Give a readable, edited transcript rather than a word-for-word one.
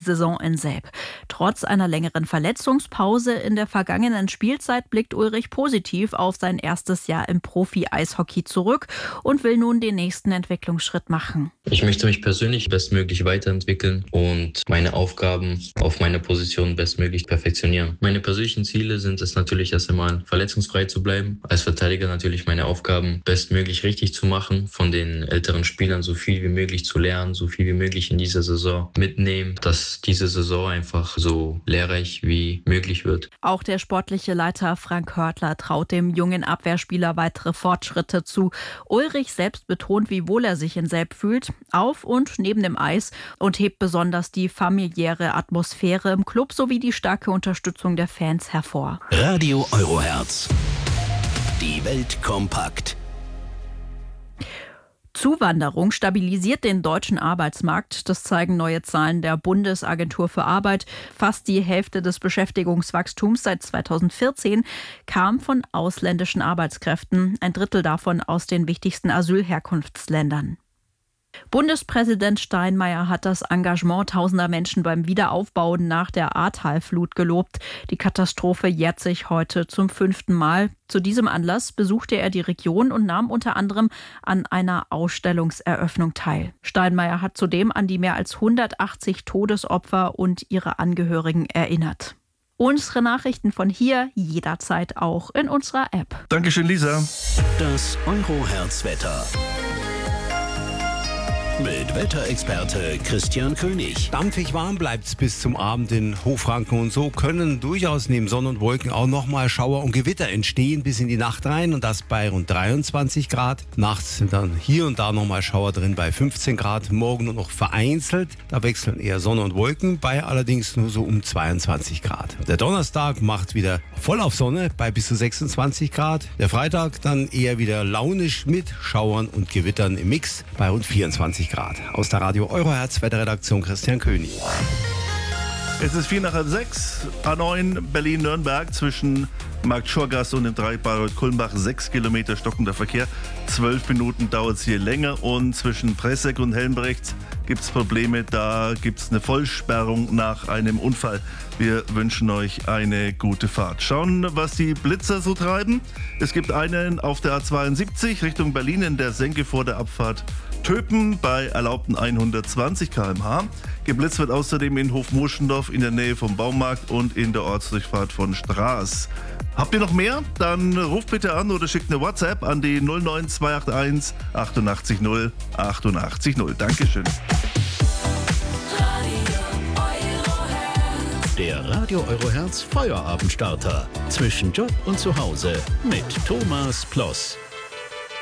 Saison in Selb. Trotz einer längeren Verletzungspause in der vergangenen Spielzeit blickt Ulrich positiv auf sein erstes Jahr im Profi-Eishockey zurück und will nun den nächsten Entwicklungsschritt machen. Ich möchte mich persönlich bestmöglich weiterentwickeln und meine Aufgaben auf meiner Position bestmöglich perfektionieren. Meine persönlichen Ziele sind es natürlich erst einmal verletzungsfrei zu bleiben. Als Verteidiger natürlich meine Aufgaben bestmöglich richtig zu machen, von den älteren Spielern so viel wie möglich zu lernen, so viel wie möglich in dieser Saison mitnehmen, dass diese Saison einfach so lehrreich wie möglich wird. Auch der sportliche Leiter Frank Hörtler traut dem jungen Abwehrspieler weitere Fortschritte zu. Ulrich selbst betont, wie wohl er sich in Selb fühlt, auf und neben dem Eis, und hebt besonders die familiäre Atmosphäre im Club sowie die starke Unterstützung der Fans hervor. Radio Euroherz. Die Welt kompakt. Zuwanderung stabilisiert den deutschen Arbeitsmarkt. Das zeigen neue Zahlen der Bundesagentur für Arbeit. Fast die Hälfte des Beschäftigungswachstums seit 2014 kam von ausländischen Arbeitskräften, ein Drittel davon aus den wichtigsten Asylherkunftsländern. Bundespräsident Steinmeier hat das Engagement tausender Menschen beim Wiederaufbau nach der Ahrtalflut gelobt. Die Katastrophe jährt sich heute zum 5. Mal. Zu diesem Anlass besuchte er die Region und nahm unter anderem an einer Ausstellungseröffnung teil. Steinmeier hat zudem an die mehr als 180 Todesopfer und ihre Angehörigen erinnert. Unsere Nachrichten von hier jederzeit auch in unserer App. Dankeschön, Lisa. Das Euroherz-Wetter. Mit Wetterexperte Christian König. Dampfig warm bleibt's bis zum Abend in Hochfranken und so können durchaus neben Sonne und Wolken auch nochmal Schauer und Gewitter entstehen bis in die Nacht rein und das bei rund 23 Grad. Nachts sind dann hier und da nochmal Schauer drin bei 15 Grad. Morgen nur noch vereinzelt, da wechseln eher Sonne und Wolken, bei allerdings nur so um 22 Grad. Der Donnerstag macht wieder voll auf Sonne bei bis zu 26 Grad. Der Freitag dann eher wieder launisch mit Schauern und Gewittern im Mix bei rund 24 Grad. Aus der Radio Euroherz Wetterredaktion Christian König. Es ist 6:04, A9 Berlin-Nürnberg zwischen Markt-Schorgast und dem Dreieck Bayreuth-Kulmbach 6 Kilometer stockender Verkehr. 12 Minuten dauert es hier länger und zwischen Pressegg und Helmbrechts gibt es Probleme. Da gibt es eine Vollsperrung nach einem Unfall. Wir wünschen euch eine gute Fahrt. Schauen, was die Blitzer so treiben. Es gibt einen auf der A72 Richtung Berlin in der Senke vor der Abfahrt Töpen bei erlaubten 120 km/h. Geblitzt wird außerdem in Hofmoschendorf in der Nähe vom Baumarkt und in der Ortsdurchfahrt von Straß. Habt ihr noch mehr? Dann ruft bitte an oder schickt eine WhatsApp an die 09281 88 0 88 0. Dankeschön. Der Radio Euroherz Feuerabendstarter. Zwischen Job und Zuhause mit Thomas Ploss.